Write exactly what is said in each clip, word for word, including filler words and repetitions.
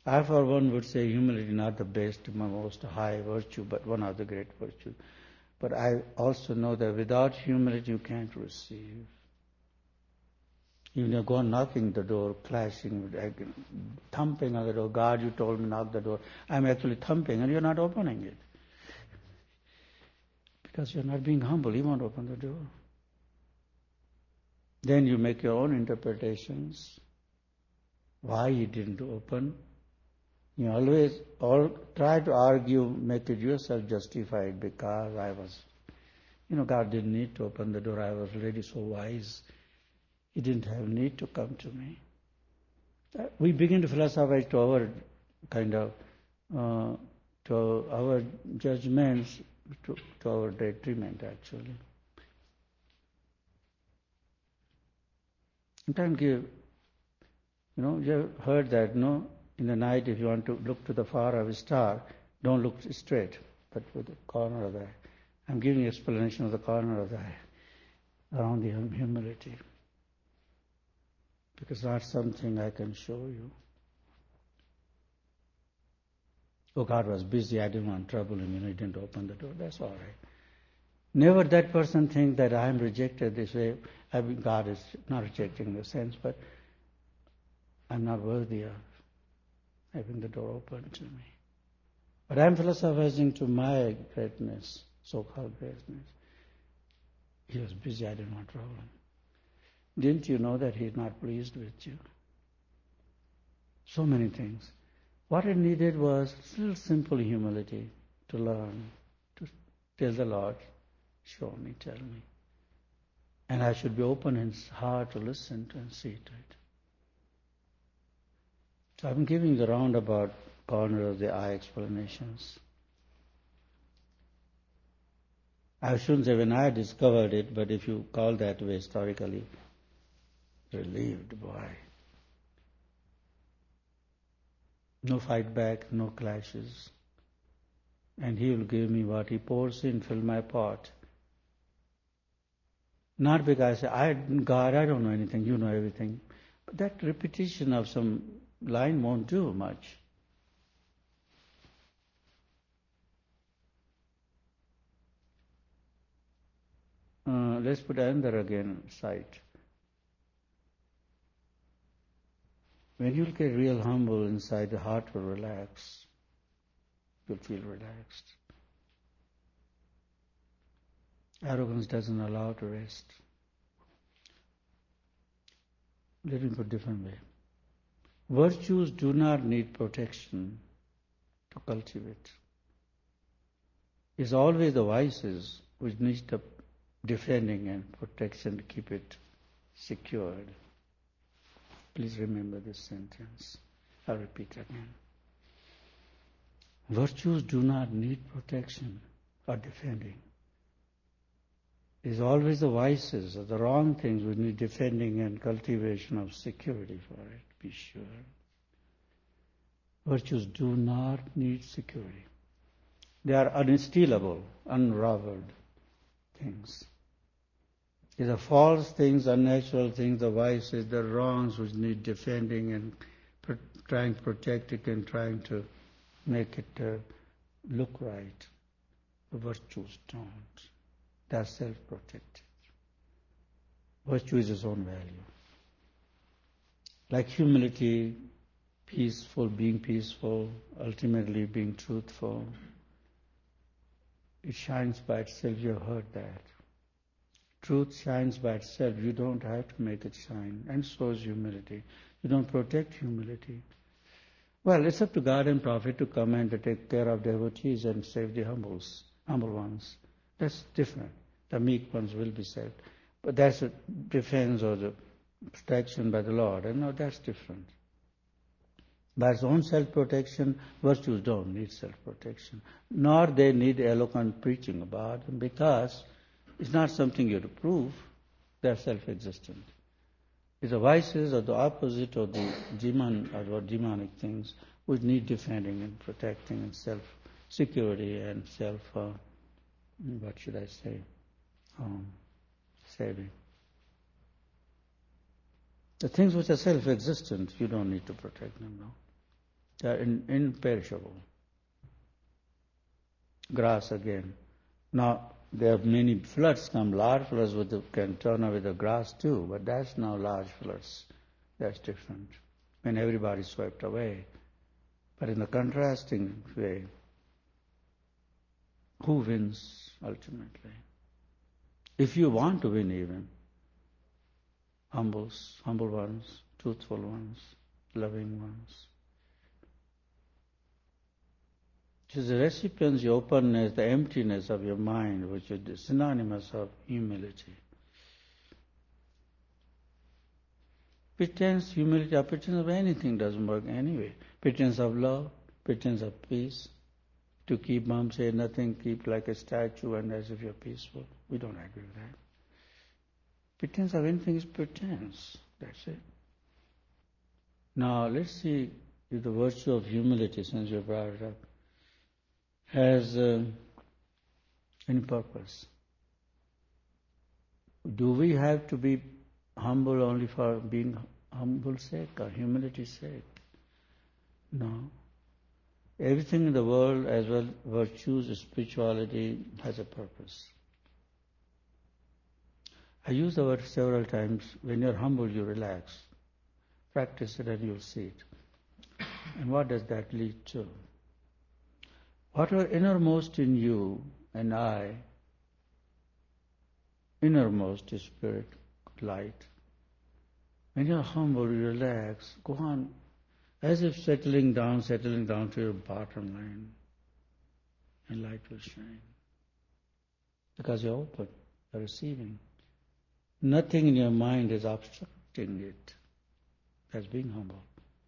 I, for one, would say humility not the best, most high virtue, but one of the great virtues. But I also know that without humility you can't receive. You go knocking the door, clashing, thumping on the door. God, you told me knock the door. I'm actually thumping and you're not opening it. Because you're not being humble. You won't open the door. Then you make your own interpretations. Why he didn't open. You always all try to argue, make it yourself justified because I was, you know, God didn't need to open the door. I was already so wise. He didn't have need to come to me. We begin to philosophize to our kind of, uh, to our judgments, to, to our detriment actually. Sometimes give, you know, you have heard that, no? In the night, if you want to look to the far of a star, don't look straight, but with the corner of the eye. I'm giving you explanation of the corner of the eye, around the humility. Because it's not something I can show you. Oh, God was busy, I didn't want trouble him, you know, he didn't open the door, that's all right. Never that person think that I am rejected this way. I mean, God is not rejecting in the sense, but I'm not worthy of having the door open to me. But I'm philosophizing to my greatness, so-called greatness. He was busy, I didn't want trouble. Didn't you know that he's not pleased with you? So many things. What it needed was still simple humility to learn, to tell the Lord, show me, tell me. And I should be open in heart to listen to and see to it. So I'm giving the roundabout corner of the eye explanations. I shouldn't say when I discovered it, but if you call that way historically, relieved, boy. No fight back, no clashes. And he will give me what he pours in, fill my pot. Not because I say, I, God, I don't know anything, you know everything. But that repetition of some line won't do much. Uh, let's put Andhra again sight. When you get real humble inside, the heart will relax. You'll feel relaxed. Arrogance doesn't allow to rest. Let me put a different way. Virtues do not need protection to cultivate. It's always the vices which need the defending and protection to keep it secured. Please remember this sentence. I'll repeat again. Virtues do not need protection or defending. It is always the vices or the wrong things which need defending and cultivation of security for it, be sure. Virtues do not need security. They are unstealable, unraveled things. These are false things, unnatural things, the vices, the wrongs which need defending and pro- trying to protect it and trying to make it uh, look right. The virtues don't. They are self-protective. Virtue is its own value. Like humility, peaceful, being peaceful, ultimately being truthful. It shines by itself, you have heard that. Truth shines by itself, you don't have to make it shine. And so is humility. You don't protect humility. Well, it's up to God and Prophet to come and to take care of devotees and save the humbles, humble ones. That's different. The meek ones will be saved. But that's a defense or the protection by the Lord. And no, that's different. By its own self-protection, virtues don't need self-protection. Nor they need eloquent preaching about them because it's not something you have to prove. They're self-existent. It's the vices or the opposite or the demon or demonic things which need defending and protecting and self-security and self, uh, what should I say, um, saving. The things which are self-existent, you don't need to protect them, no. They are in, imperishable. Grass again. Now, there are many floods come, large floods with the, can turn away the grass too, but that's now large floods. That's different. When everybody is swept away. But in the contrasting way, who wins ultimately? If you want to win even, humbles, humble ones, truthful ones, loving ones. It is the recipient's openness, the emptiness of your mind, which is synonymous of humility. Pretense, humility, or pretense of anything doesn't work anyway. Pretense of love, pretense of peace. To keep mum say nothing, keep like a statue and as if you're peaceful. We don't agree with that. Pretense of anything is pretense. That's it. Now let's see if the virtue of humility, since you brought it up, has uh, any purpose. Do we have to be humble only for being humble's sake or humility's sake? No. Everything in the world, as well virtues, spirituality, has a purpose. I use the word several times. When you're humble, you relax. Practice it and you'll see it. And what does that lead to? Whatever innermost in you and I, innermost is spirit, light. When you're humble, you relax, go on, as if settling down, settling down to your bottom line, and light will shine. Because you're open, you're receiving. Nothing in your mind is obstructing it. That's being humble.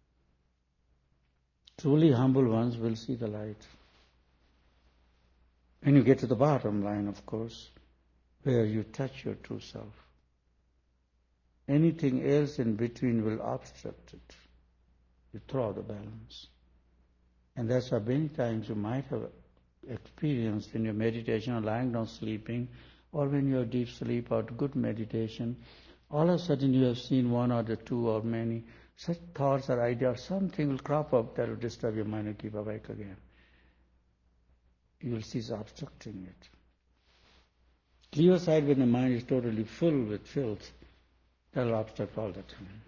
Truly humble ones will see the light. When you get to the bottom line, of course, where you touch your true self, anything else in between will obstruct it. You throw out the balance. And that's why many times you might have experienced in your meditation or lying down sleeping, or when you're deep sleep or good meditation, all of a sudden you have seen one or the two or many such thoughts or ideas, something will crop up that will disturb your mind and keep awake again. You will cease obstructing it. Clear side when the mind is totally full with filth, that will obstruct all the time.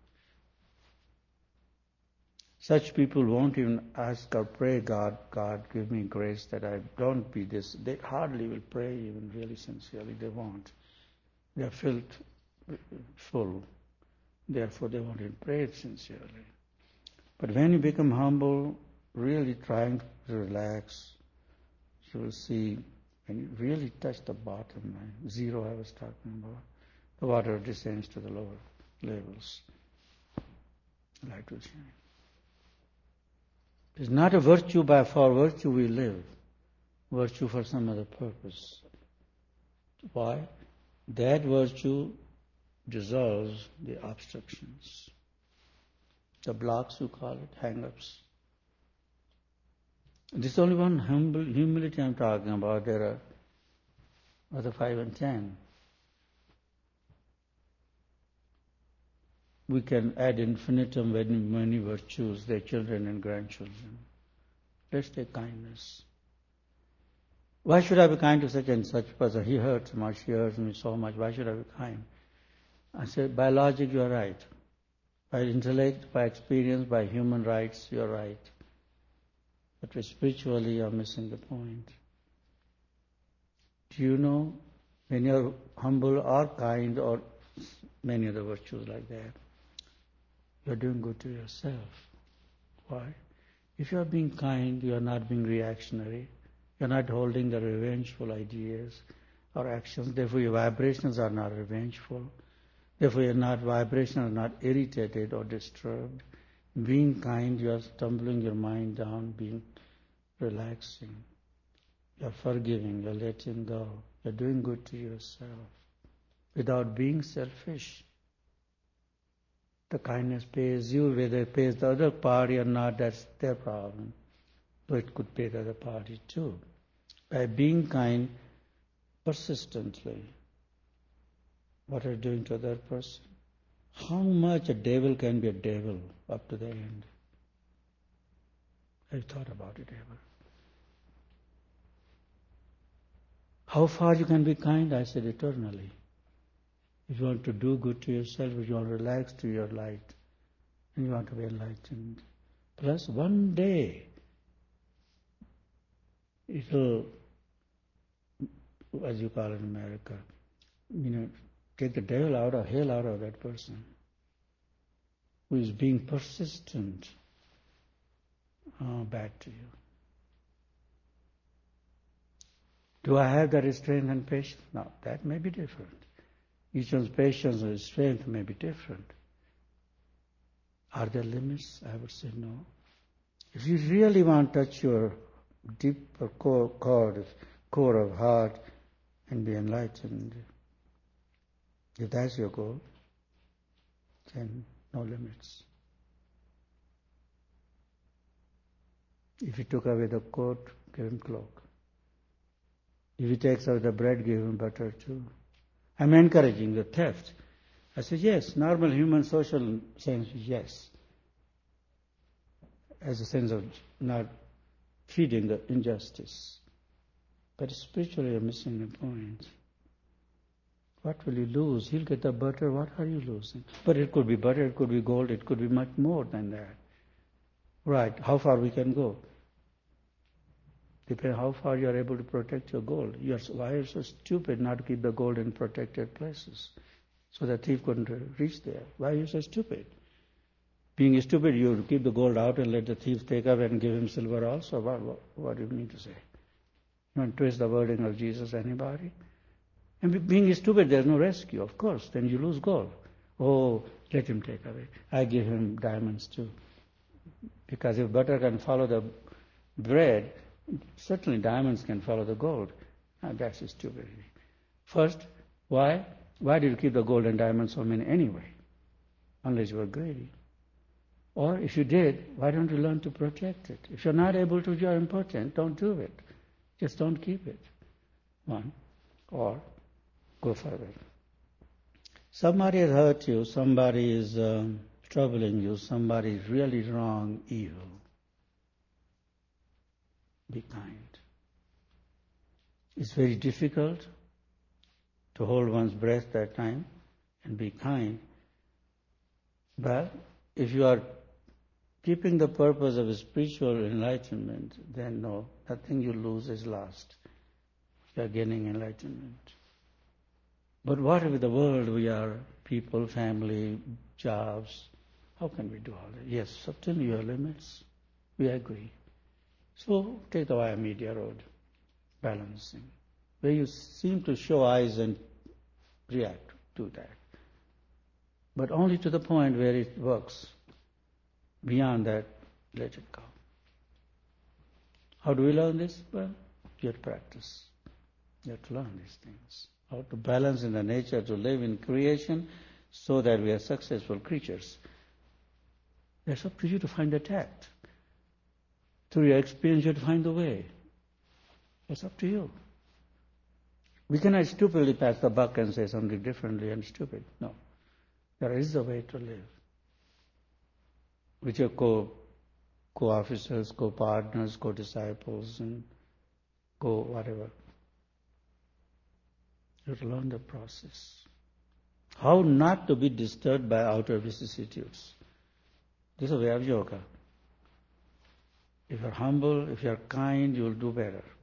Such people won't even ask or pray, God, God, give me grace that I don't be this. They hardly will pray even really sincerely. They won't. They are filled full. Therefore, they won't even pray it sincerely. But when you become humble, really trying to relax, you will see, when you really touch the bottom line, zero I was talking about, the water descends to the lower levels. Light will shine. It is not a virtue by for virtue we live, virtue for some other purpose. Why? That virtue dissolves the obstructions, the blocks you call it, hang-ups. This is only one humble humility I'm talking about. There are other five and ten. We can add infinitum many, many virtues, their children and grandchildren. Let's take kindness. Why should I be kind to such and such person? He hurts much, he hurts me so much. Why should I be kind? I said, by logic you are right. By intellect, by experience, by human rights, you are right. But spiritually you are missing the point. Do you know, when you are humble or kind or many other virtues like that, you are doing good to yourself. Why? If you are being kind, you are not being reactionary. You are not holding the revengeful ideas or actions. Therefore, your vibrations are not revengeful. Therefore, your not vibrations are not irritated or disturbed. Being kind, you are tumbling your mind down, being relaxing. You are forgiving. You are letting go. You are doing good to yourself without being selfish. The kindness pays you, whether it pays the other party or not, that's their problem. Though it could pay the other party too. By being kind persistently, what are you doing to the other person? How much a devil can be a devil up to the end? Have you thought about it ever? How far you can be kind? I said eternally. If you want to do good to yourself, if you want to relax to your light, and you want to be enlightened. Plus one day, it will, as you call it in America, you know, take the devil out of hell out of that person who is being persistent uh, bad to you. Do I have that strength and patience? No, that may be different. Each one's patience and strength may be different. Are there limits? I would say no. If you really want to touch your deeper core, core, core of heart and be enlightened, if that's your goal, then no limits. If he took away the coat, give him cloak. If he takes away the bread, give him butter too. I'm encouraging the theft. I said, yes, normal human social sense, yes. As a sense of not feeding the injustice. But spiritually you're missing the point. What will you lose? He'll get the butter, what are you losing? But it could be butter, it could be gold, it could be much more than that. Right, how far we can go? Depends how far you are able to protect your gold. You are, why are you so stupid not to keep the gold in protected places? So the thief couldn't reach there. Why are you so stupid? Being stupid, you keep the gold out and let the thief take up and give him silver also? What, what, what do you mean to say? You want to twist the wording of Jesus, anybody? And being stupid, there's no rescue, of course. Then you lose gold. Oh, let him take away. I give him diamonds too. Because if butter can follow the bread, certainly diamonds can follow the gold. Now, that's stupidity. First, why? Why did you keep the gold and diamonds so many anyway? Unless you were greedy. Or if you did, why don't you learn to protect it? If you're not able to, you're impotent, don't do it. Just don't keep it. One. Or go further. Somebody has hurt you, somebody is um, troubling you, somebody is really wrong, evil. Be kind. It's very difficult to hold one's breath that time and be kind. But if you are keeping the purpose of spiritual enlightenment, then no, nothing you lose is lost. You are gaining enlightenment. But what if the world we are people, family, jobs? How can we do all that? Yes, certainly you have limits. We agree. So take the via media road, balancing, where you seem to show eyes and react to that. But only to the point where it works. Beyond that, let it go. How do we learn this? Well, you have to practice. You have to learn these things. How to balance in the nature, to live in creation, so that we are successful creatures. It's up to you to find the tact. Through your experience, you have to find the way. It's up to you. We cannot stupidly pass the buck and say something differently and stupid. No. There is a way to live. With your co, co-officers, co-partners, co-disciples, and co-whatever. You have to learn the process. How not to be disturbed by outer vicissitudes. This is a way of yoga. If you're humble, if you're kind, you'll do better.